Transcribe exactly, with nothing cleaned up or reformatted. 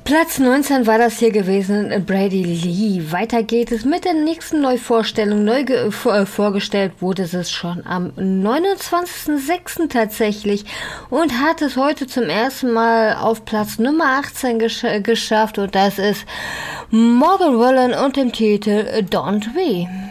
Platz neunzehn war das hier gewesen, Brady Lee. Weiter geht es mit der nächsten Neuvorstellung. Neu ge- vor, äh, vorgestellt wurde es schon am neunundzwanzigsten sechsten tatsächlich und hat es heute zum ersten Mal auf Platz Nummer achtzehn gesch- geschafft und das ist Morgan Wallen und dem Titel Don't We.